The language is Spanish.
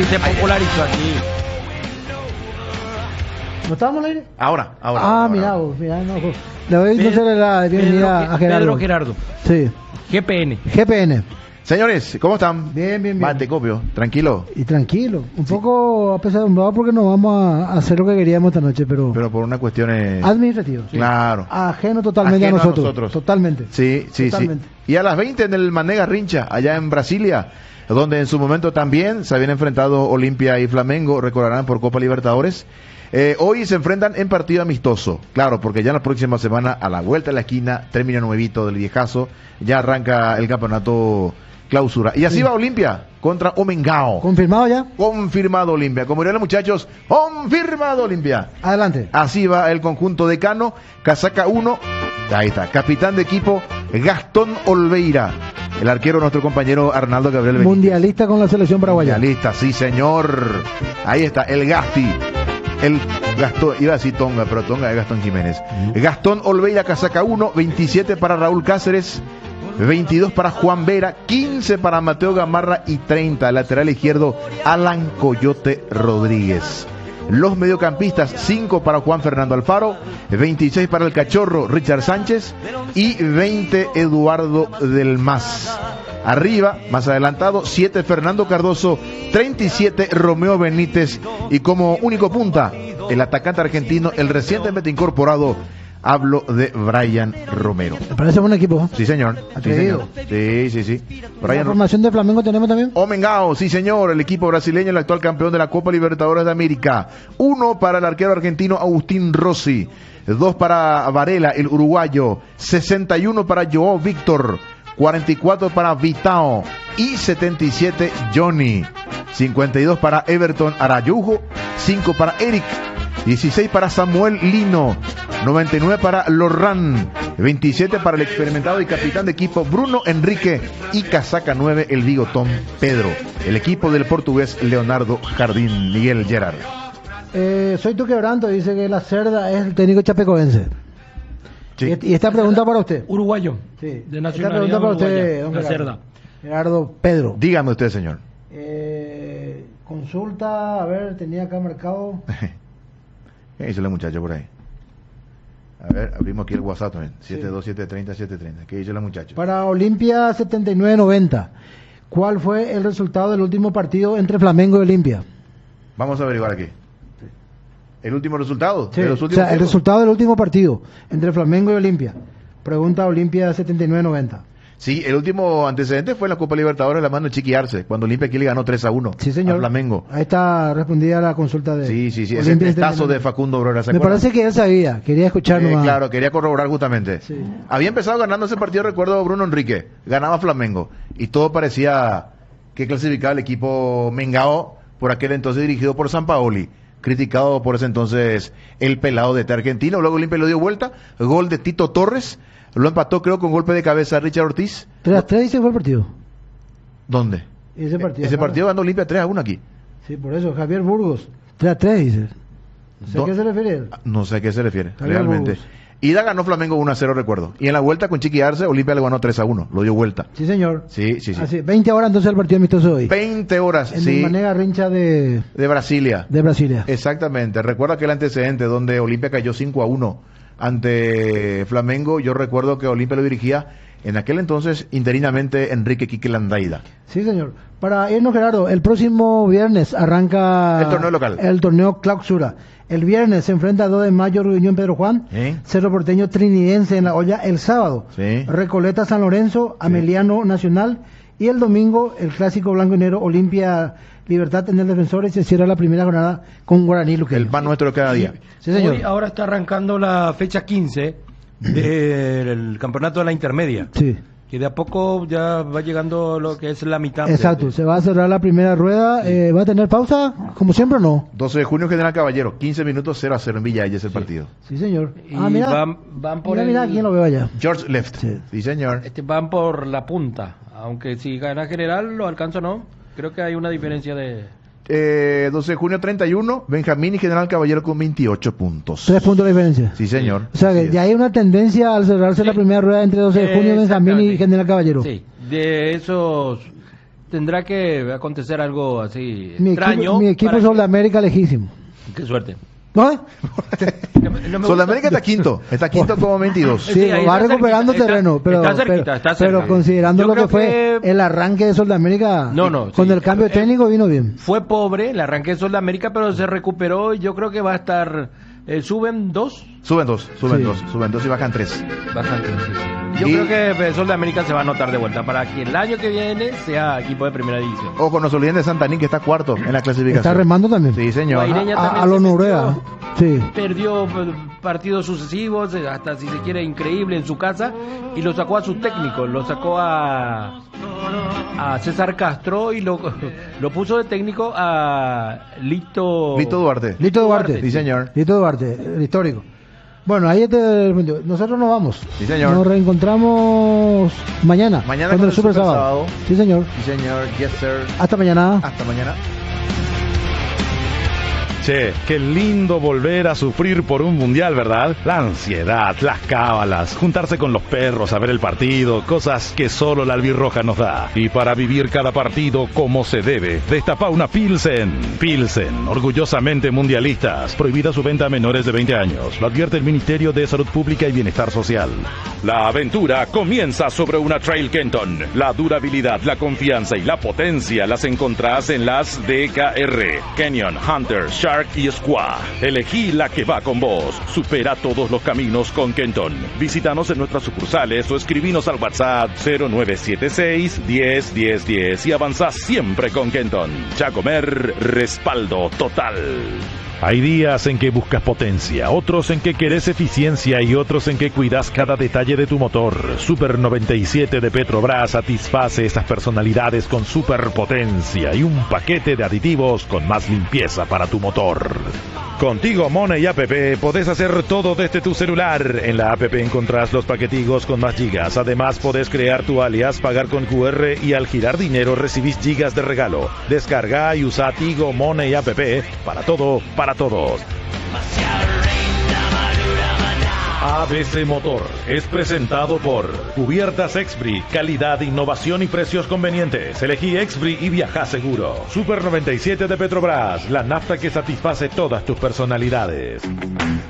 que se popularizó aquí. ¿No estábamos al aire? Ahora. Mira, no. Le doy entonces la bienvenida a Gerardo. Pedro Gerardo. Sí. GPN. Señores, ¿cómo están? Bien. Mate, copio, tranquilo. Y tranquilo, un poco apesadumbrado porque no vamos a hacer lo que queríamos esta noche, pero por unas cuestiones administrativas. Claro. Ajeno totalmente a nosotros. Totalmente. Sí. Y a las 20 en el Mané Garrincha, allá en Brasilia, donde en su momento también se habían enfrentado Olimpia y Flamengo, recordarán, por Copa Libertadores. Hoy se enfrentan en partido amistoso, claro, porque ya la próxima semana, a la vuelta de la esquina, término nuevito del viejazo, ya arranca el campeonato clausura. Y así va Olimpia contra Omengao. ¿Confirmado ya? Confirmado Olimpia. Como dirían los muchachos, confirmado Olimpia. Adelante. Así va el conjunto decano, casaca 1, ahí está, capitán de equipo Gastón Olveira. El arquero, nuestro compañero Arnaldo Gabriel Benítez. Mundialista con la selección paraguaya. Mundialista, sí señor. Ahí está, el Gasti. El Gastón, iba a decir Tonga, pero Tonga es Gastón Jiménez. Gastón Olveira, casaca 1, 27 para Raúl Cáceres, 22 para Juan Vera, 15 para Mateo Gamarra y 30, lateral izquierdo, Alan Coyote Rodríguez. Los mediocampistas, 5 para Juan Fernando Alfaro, 26 para el Cachorro Richard Sánchez y 20 Eduardo del Mas. Arriba, más adelantado, 7 Fernando Cardoso, 37 Romeo Benítez y como único punta, el atacante argentino, el recientemente incorporado, hablo de Brian Romero. ¿Me parece buen equipo? Sí, señor. Atrevido. Sí. ¿La formación de Flamengo tenemos también? Omengao, sí, señor. El equipo brasileño, el actual campeón de la Copa Libertadores de América. 1 para el arquero argentino Agustín Rossi. 2 para Varela, el uruguayo. 61 para Joao Víctor. 44 para Vitao. Y 77 Johnny. 52 para Everton Arayujo. 5 para Eric. 16 para Samuel Lino, 99 para Lorran, 27 para el experimentado y capitán de equipo Bruno Enrique y casaca 9 el bigotón Pedro. El equipo del portugués Leonardo Jardín Miguel Gerard. Soy tu quebranto, dice que la Cerda es el técnico chapecoense. Sí. Y esta pregunta para usted. Uruguayo. Sí. De nacionalidad esta pregunta para uruguaya, usted, don la Cerda. Gerardo Pedro. Dígame usted, señor. Consulta, a ver, tenía acá marcado. ¿Qué dice el muchacho por ahí? A ver, abrimos aquí el WhatsApp también. 72730-730. ¿Qué dice la muchacha? Para Olimpia 79-90, ¿cuál fue el resultado del último partido entre Flamengo y Olimpia? Vamos a averiguar aquí. ¿El último resultado? Sí, el resultado del último partido entre Flamengo y Olimpia. Pregunta Olimpia 79-90. Sí, el último antecedente fue en la Copa Libertadores de la mano de Chiqui Arce, cuando Olimpia aquí le ganó 3-1 sí, señor. a Flamengo. Ahí está respondida la consulta de Sí, ese testazo de Facundo Brora. Me parece que él sabía, quería escuchar nomás. Claro, quería corroborar justamente. Sí. Había empezado ganando ese partido, recuerdo, Bruno Enrique, ganaba Flamengo, y todo parecía que clasificaba el equipo Mengao, por aquel entonces dirigido por Sampaoli, criticado por ese entonces el pelado de argentino. Luego Olimpia lo dio vuelta, gol de Tito Torres. Lo empató, creo, con golpe de cabeza Richard Ortiz. 3-3 y se fue el partido. ¿Dónde? Ese partido ganó Olimpia 3-1 aquí. Sí, por eso, Javier Burgos. 3-3 dice. No sé a qué se refiere. No sé a qué se refiere, Javier realmente. Burgos. Ida ganó Flamengo 1-0, recuerdo. Y en la vuelta con Chiqui Arce, Olimpia le ganó 3-1. Lo dio vuelta. Sí, señor. Sí. Así, 20 horas entonces el partido amistoso hoy. 20 horas, en sí. el Mané Garrincha de Brasilia. De Brasilia. Exactamente. Recuerda aquel antecedente donde Olimpia cayó 5-1 ante Flamengo. Yo recuerdo que Olimpia lo dirigía en aquel entonces interinamente Enrique Quique Landaida. Sí, señor. Para irnos, Gerardo, el próximo viernes arranca el torneo local. El torneo clausura. El viernes se enfrenta a 2 de mayo Reunión Pedro Juan, Cerro Porteño Trinidense en La Olla el sábado, Recoleta San Lorenzo, Ameliano Nacional, y el domingo el clásico blanco y negro Olimpia Libertad en el Defensor, y se cierra la primera jornada con Guaraní Luqueño. El pan nuestro cada día. Sí, señor. Hoy, ahora está arrancando la fecha 15 del campeonato de la intermedia. Sí. Que de a poco ya va llegando lo que es la mitad. Exacto, se va a cerrar la primera rueda. ¿Va a tener pausa? Como siempre, ¿o no? 12 de junio, General Caballero, 15 minutos 0-0 en Villa, es el partido. Sí, señor. Y van por mira quién lo veo allá. George Left. Sí, señor. Van por la punta, aunque si gana General lo alcanza o no. Creo que hay una diferencia de... 12 de junio 31, Benjamín y General Caballero con 28 puntos. 3 puntos de diferencia. Sí, señor. O sea, que ya hay una tendencia al cerrarse la primera rueda entre 12 de junio, Benjamín y General Caballero. Sí, de esos tendrá que acontecer algo así extraño. Mi equipo es Sudamérica lejísimo. Qué suerte. ¿No? Sudamérica está quinto como 22. Sí, va recuperando terreno, pero considerando lo que fue el arranque de Sudamérica, con el cambio técnico vino bien. Fue pobre el arranque de Sudamérica, pero se recuperó y yo creo que va a estar... ¿Suben dos y bajan tres. Yo creo que Sudamérica se va a anotar de vuelta para que el año que viene sea equipo de primera división. Ojo, no se olviden de Santanín, que está cuarto en la clasificación. Está remando también. Sí, señor. A lo Noruega. Sí. Perdió partidos sucesivos, hasta si se quiere increíble en su casa, y lo sacó a su técnico, lo sacó a César Castro y lo puso de técnico a Lito Duarte. Sí, señor. Lito Duarte, el histórico. Bueno, ahí nosotros nos vamos. Sí, señor. Nos reencontramos mañana con el Super Sábado. Sí, señor. Sí, señor. Yes, sir. Hasta mañana. Hasta mañana. Che, qué lindo volver a sufrir por un mundial, ¿verdad? La ansiedad, las cábalas, juntarse con los perros a ver el partido, cosas que solo la albirroja nos da. Y para vivir cada partido como se debe, destapa una Pilsen. Pilsen, orgullosamente mundialistas. Prohibida su venta a menores de 20 años. Lo advierte el Ministerio de Salud Pública y Bienestar Social. La aventura comienza sobre una Trail Kenton. La durabilidad, la confianza y la potencia las encontrás en las DKR. Canyon, Hunter, Shark y Squaw. Elegí la que va con vos. Supera todos los caminos con Kenton. Visítanos en nuestras sucursales o escribinos al WhatsApp 0976 10 10 10 y avanzás siempre con Kenton. Chacomer, respaldo total. Hay días en que buscas potencia, otros en que querés eficiencia y otros en que cuidas cada detalle de tu motor. Super 97 de Petrobras satisface estas personalidades con superpotencia y un paquete de aditivos con más limpieza para tu motor. Contigo Money App podés hacer todo desde tu celular. En la app encontrás los paquetigos con más gigas. Además podés crear tu alias, pagar con QR y al girar dinero recibís gigas de regalo. Descarga y usa Tigo Money App para todo, para todos. ABC Motor es presentado por Cubiertas Expri, calidad, innovación y precios convenientes. Elegí Expri y viaja seguro. Super 97 de Petrobras, la nafta que satisface todas tus personalidades.